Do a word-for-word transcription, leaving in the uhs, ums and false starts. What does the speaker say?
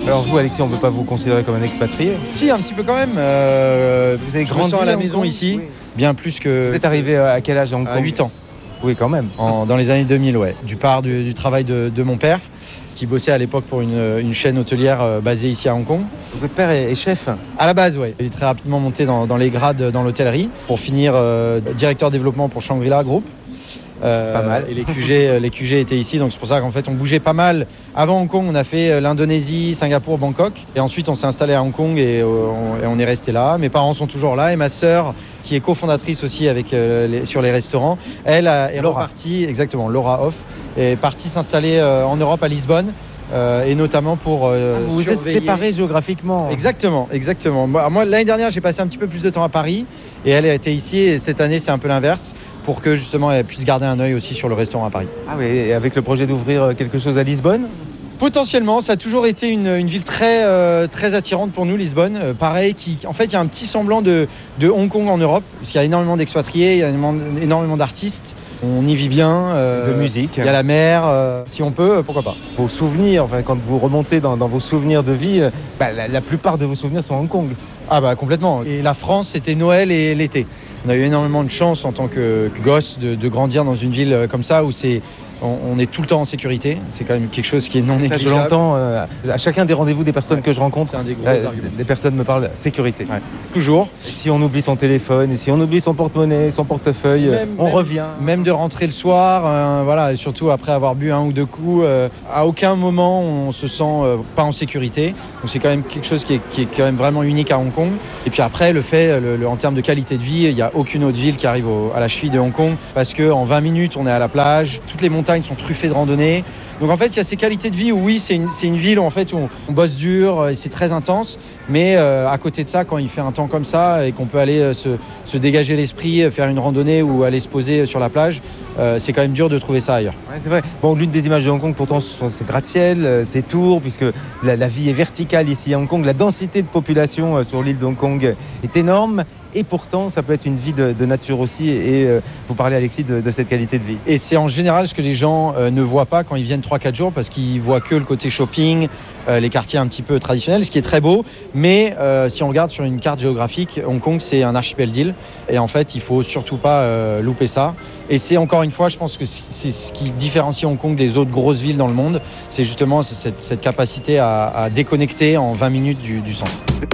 Alors vous, Alexis, on ne peut pas vous considérer comme un expatrié. Si, un petit peu quand même. Euh, Vous avez je grandi me sens à la à Hong maison Kong ici, Oui. bien plus que... Vous êtes arrivé à quel âge à Hong Kong? À huit ans, Oui, quand même. en, dans les années deux mille, ouais. Du part du, du travail de, de mon père, qui bossait à l'époque pour une, une chaîne hôtelière euh, basée ici à Hong Kong. Votre père est, est chef. À la base, ouais. Il est très rapidement monté dans, dans les grades dans l'hôtellerie pour finir euh, directeur développement pour Shangri-La Group. Euh, Pas mal. Et les Q G, les Q G étaient ici, donc c'est pour ça qu'en fait on bougeait pas mal. Avant Hong Kong, on a fait l'Indonésie, Singapour, Bangkok, et ensuite on s'est installé à Hong Kong et on, et on est resté là. Mes parents sont toujours là et ma sœur, qui est cofondatrice aussi avec euh, les, sur les restaurants, elle a, est Laura. repartie, exactement, Laura Hoff, est partie s'installer euh, en Europe à Lisbonne. Euh, et notamment pour euh, Vous vous êtes surveiller... séparés géographiquement. Exactement, exactement. Moi, moi, l'année dernière, j'ai passé un petit peu plus de temps à Paris et elle a été ici. Et cette année, c'est un peu l'inverse pour que justement elle puisse garder un œil aussi sur le restaurant à Paris. Ah oui, et avec le projet d'ouvrir quelque chose à Lisbonne? Potentiellement, ça a toujours été une, une ville très, euh, très attirante pour nous, Lisbonne. Euh, pareil, qui, en fait, il y a un petit semblant de, de Hong Kong en Europe, parce qu'il y a énormément d'expatriés, il y a énormément, énormément d'artistes. On y vit bien. Euh, De musique. Il y a la mer. Euh, si on peut, pourquoi pas. Vos souvenirs, enfin, quand vous remontez dans, dans vos souvenirs de vie, euh, bah, la, la plupart de vos souvenirs sont à Hong Kong. Ah bah complètement. Et la France, c'était Noël et l'été. On a eu énormément de chance en tant que, que gosse de, de grandir dans une ville comme ça où c'est, on, on est tout le temps en sécurité. C'est quand même quelque chose qui est non Ça, je négligeable. l'entends euh, à chacun des rendez-vous des personnes Ouais. que je rencontre. C'est un des gros euh, arguments. Les personnes me parlent sécurité. Ouais. Toujours. Et si on oublie son téléphone, et si on oublie son porte-monnaie, son portefeuille, Même- on même- revient. Même de rentrer le soir, euh, voilà, et surtout après avoir bu un ou deux coups, euh, à aucun moment on se sent euh, pas en sécurité. Donc c'est quand même quelque chose qui est, qui est quand même vraiment unique à Hong Kong. Et puis après, le fait, le, le- en termes de qualité de vie, il n'y a aucune autre ville qui arrive au- à la cheville de Hong Kong parce qu'en vingt minutes, on est à la plage, toutes les montagnes sont truffées de randonnées. Donc en fait, il y a ces qualités de vie où oui, c'est une, c'est une ville où en fait, on, on bosse dur et c'est très intense. Mais euh, à côté de ça, quand il fait un temps comme ça et qu'on peut aller euh, se, se dégager l'esprit, euh, faire une randonnée ou aller se poser sur la plage, euh, c'est quand même dur de trouver ça ailleurs. Ouais, c'est vrai. Bon, l'une des images de Hong Kong, pourtant, ce sont ces gratte-ciel, euh, ces tours, puisque la, la vie est verticale ici à Hong Kong. La densité de population euh, sur l'île de Hong Kong est énorme. Et pourtant, ça peut être une vie de, de nature aussi. Et euh, vous parlez, Alexis, de, de cette qualité de vie. Et c'est en général ce que les gens euh, ne voient pas quand ils viennent trois quatre jours parce qu'ils voient que le côté shopping, euh, les quartiers un petit peu traditionnels, ce qui est très beau. Mais euh, si on regarde sur une carte géographique, Hong Kong, c'est un archipel d'îles. Et en fait, il faut surtout pas euh, louper ça. Et c'est encore une fois, je pense que c'est ce qui différencie Hong Kong des autres grosses villes dans le monde. C'est justement cette, cette capacité à, à déconnecter en vingt minutes du, du centre.